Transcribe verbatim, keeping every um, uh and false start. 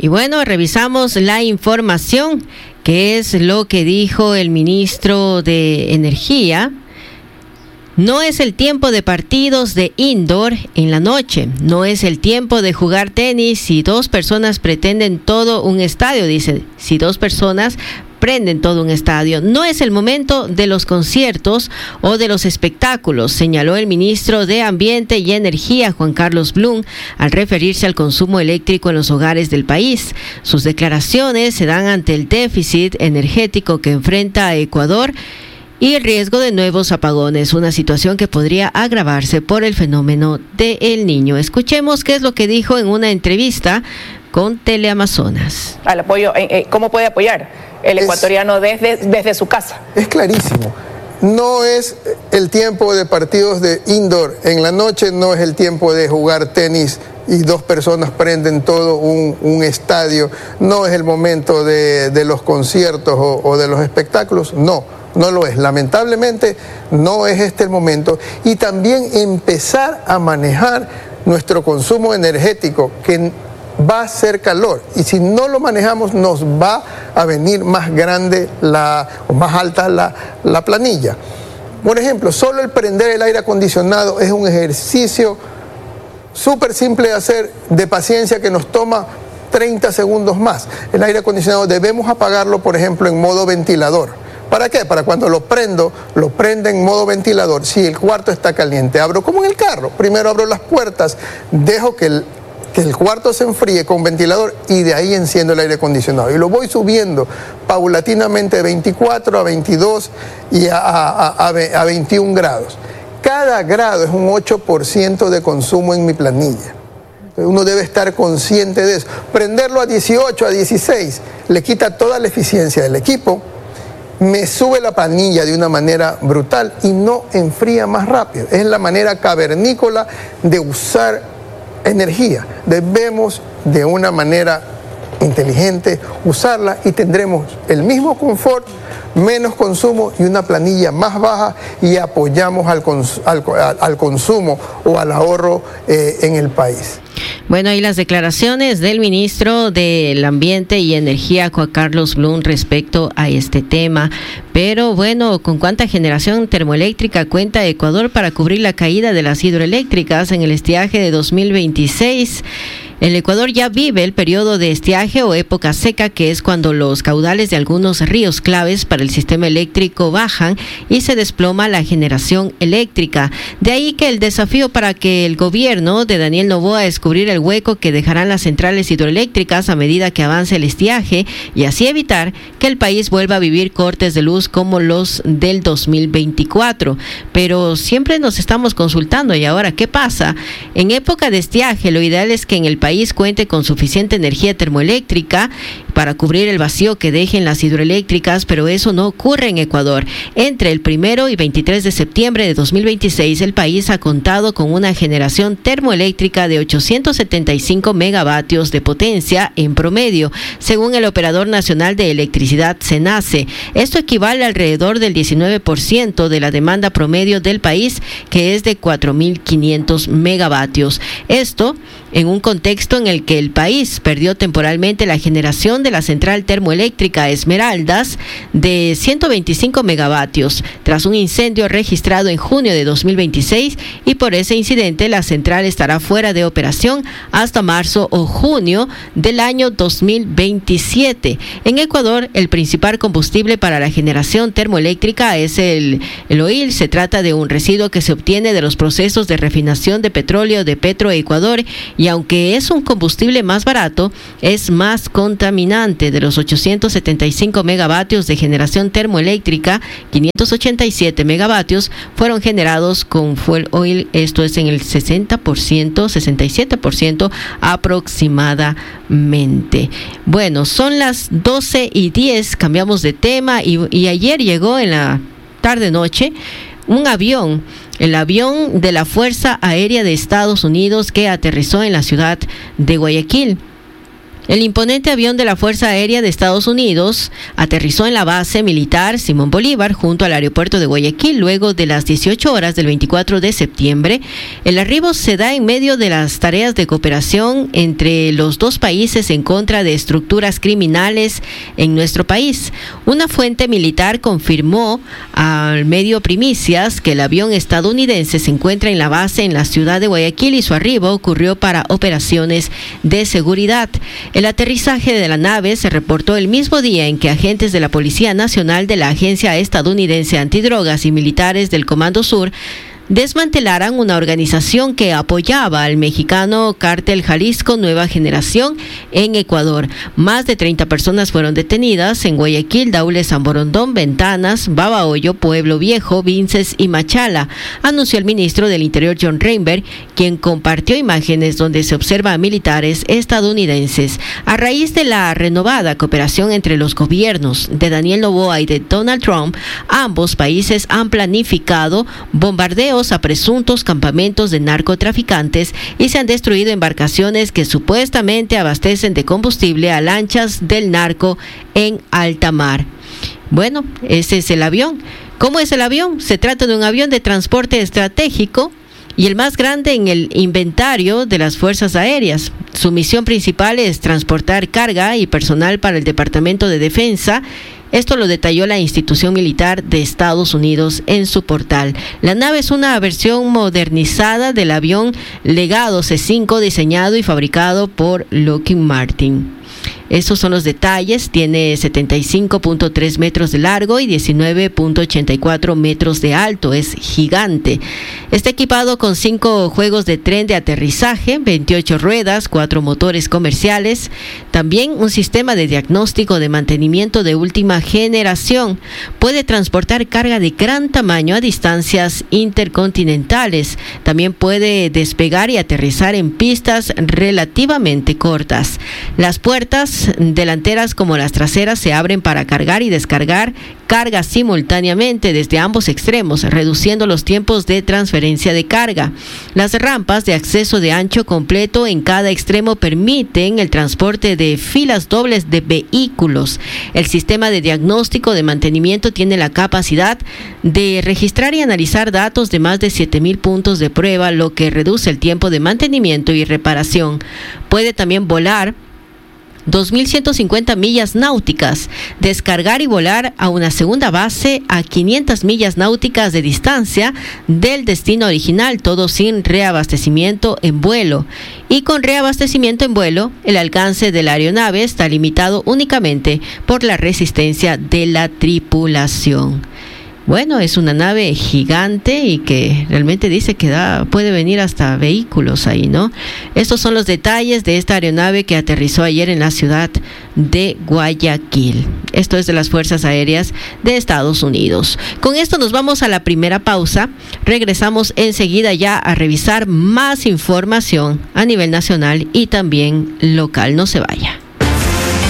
Y bueno, revisamos la información, que es lo que dijo el ministro de Energía. No es el tiempo de partidos de indoor en la noche, no es el tiempo de jugar tenis si dos personas pretenden todo un estadio, dice, si dos personas prenden todo un estadio. No es el momento de los conciertos o de los espectáculos, señaló el ministro de Ambiente y Energía, Juan Carlos Blum, al referirse al consumo eléctrico en los hogares del país. Sus declaraciones se dan ante el déficit energético que enfrenta a Ecuador y el riesgo de nuevos apagones, una situación que podría agravarse por el fenómeno de El Niño. Escuchemos qué es lo que dijo en una entrevista con Teleamazonas. Al apoyo, ¿cómo puede apoyar el ecuatoriano es, desde, desde su casa? Es clarísimo. No es el tiempo de partidos de indoor en la noche, no es el tiempo de jugar tenis y dos personas prenden todo un, un estadio, no es el momento de, de los conciertos o, o de los espectáculos, no, no lo es. Lamentablemente no es este el momento. Y también empezar a manejar nuestro consumo energético, que va a ser calor, y si no lo manejamos nos va a venir más grande la, o más alta la, la planilla. Por ejemplo, solo el prender el aire acondicionado es un ejercicio súper simple de hacer, de paciencia, que nos toma treinta segundos más. El aire acondicionado debemos apagarlo, por ejemplo, en modo ventilador. ¿Para qué? Para cuando lo prendo, lo prendo en modo ventilador. Si el cuarto está caliente, abro como en el carro. Primero abro las puertas, dejo que el que el cuarto se enfríe con ventilador y de ahí enciendo el aire acondicionado. Y lo voy subiendo paulatinamente de veinticuatro a veintidós y a, a, a, a veintiún grados. Cada grado es un ocho por ciento de consumo en mi planilla. Uno debe estar consciente de eso. Prenderlo a dieciocho, a dieciséis, le quita toda la eficiencia del equipo, me sube la planilla de una manera brutal y no enfría más rápido. Es la manera cavernícola de usar energía. Debemos de una manera inteligente usarla y tendremos el mismo confort, menos consumo y una planilla más baja, y apoyamos al, cons al, al consumo o al ahorro eh, en el país. Bueno, y las declaraciones del ministro del Ambiente y Energía, Juan Carlos Blum, respecto a este tema. Pero bueno, ¿con cuánta generación termoeléctrica cuenta Ecuador para cubrir la caída de las hidroeléctricas en el estiaje de dos mil veintiséis? El Ecuador ya vive el periodo de estiaje o época seca, que es cuando los caudales de algunos ríos claves para el sistema eléctrico bajan y se desploma la generación eléctrica. De ahí que el desafío para que el gobierno de Daniel Noboa es cubrir el hueco que dejarán las centrales hidroeléctricas a medida que avance el estiaje, y así evitar que el país vuelva a vivir cortes de luz como los del dos mil veinticuatro. Pero siempre nos estamos consultando, ¿y ahora qué pasa? En época de estiaje, lo ideal es que en el país cuente con suficiente energía termoeléctrica para cubrir el vacío que dejen las hidroeléctricas, pero eso no ocurre en Ecuador. Entre el primero y veintitrés de septiembre de dos mil veintiséis, el país ha contado con una generación termoeléctrica de ochocientos setenta y cinco megavatios de potencia en promedio, según el Operador Nacional de Electricidad, SENACE. Esto equivale a alrededor del diecinueve por ciento de la demanda promedio del país, que es de cuatro mil quinientos megavatios. Esto en un contexto en el que el país perdió temporalmente la generación de la central termoeléctrica Esmeraldas de ciento veinticinco megavatios tras un incendio registrado en junio de dos mil veintiséis, y por ese incidente la central estará fuera de operación hasta marzo o junio del año dos mil veintisiete. En Ecuador, el principal combustible para la generación termoeléctrica es el, el oil. Se trata de un residuo que se obtiene de los procesos de refinación de petróleo de Petroecuador, y aunque es un combustible más barato, es más contaminante. De los ochocientos setenta y cinco megavatios de generación termoeléctrica, quinientos ochenta y siete megavatios fueron generados con fuel oil, esto es en el sesenta por ciento, sesenta y siete por ciento aproximadamente. Bueno, son las doce y diez, cambiamos de tema, y, y ayer llegó en la tarde-noche un avión, el avión de la Fuerza Aérea de Estados Unidos, que aterrizó en la ciudad de Guayaquil. El imponente avión de la Fuerza Aérea de Estados Unidos aterrizó en la base militar Simón Bolívar junto al aeropuerto de Guayaquil luego de las dieciocho horas del veinticuatro de septiembre. El arribo se da en medio de las tareas de cooperación entre los dos países en contra de estructuras criminales en nuestro país. Una fuente militar confirmó al medio Primicias que el avión estadounidense se encuentra en la base en la ciudad de Guayaquil y su arribo ocurrió para operaciones de seguridad. El aterrizaje de la nave se reportó el mismo día en que agentes de la Policía Nacional, de la Agencia Estadounidense Antidrogas y militares del Comando Sur desmantelaran una organización que apoyaba al mexicano Cártel Jalisco Nueva Generación en Ecuador. Más de treinta personas fueron detenidas en Guayaquil, Daule, San Borondón, Ventanas, Babahoyo, Pueblo Viejo, Vinces y Machala, anunció el ministro del Interior John Reinberg, quien compartió imágenes donde se observa a militares estadounidenses. A raíz de la renovada cooperación entre los gobiernos de Daniel Noboa y de Donald Trump, ambos países han planificado bombardeos a presuntos campamentos de narcotraficantes y se han destruido embarcaciones que supuestamente abastecen de combustible a lanchas del narco en alta mar. Bueno, ese es el avión. ¿Cómo es el avión? Se trata de un avión de transporte estratégico y el más grande en el inventario de las fuerzas aéreas. Su misión principal es transportar carga y personal para el Departamento de Defensa. Esto lo detalló la institución militar de Estados Unidos en su portal. La nave es una versión modernizada del avión Legado C cinco diseñado y fabricado por Lockheed Martin. Esos son los detalles. Tiene setenta y cinco punto tres metros de largo y diecinueve punto ochenta y cuatro metros de alto. Es gigante. Está equipado con cinco juegos de tren de aterrizaje, veintiocho ruedas, cuatro motores comerciales. También un sistema de diagnóstico de mantenimiento de última generación. Puede transportar carga de gran tamaño a distancias intercontinentales. También puede despegar y aterrizar en pistas relativamente cortas. Las puertas delanteras como las traseras se abren para cargar y descargar carga simultáneamente desde ambos extremos, reduciendo los tiempos de transferencia de carga. Las rampas de acceso de ancho completo en cada extremo permiten el transporte de filas dobles de vehículos. El sistema de diagnóstico de mantenimiento tiene la capacidad de registrar y analizar datos de más de siete mil puntos de prueba, lo que reduce el tiempo de mantenimiento y reparación. Puede también volar dos mil ciento cincuenta millas náuticas, descargar y volar a una segunda base a quinientas millas náuticas de distancia del destino original, todo sin reabastecimiento en vuelo. Y con reabastecimiento en vuelo, el alcance de la aeronave está limitado únicamente por la resistencia de la tripulación. Bueno, es una nave gigante y que realmente dice que da, puede venir hasta vehículos ahí, ¿no? Estos son los detalles de esta aeronave que aterrizó ayer en la ciudad de Guayaquil. Esto es de las Fuerzas Aéreas de Estados Unidos. Con esto nos vamos a la primera pausa. Regresamos enseguida ya a revisar más información a nivel nacional y también local. No se vaya.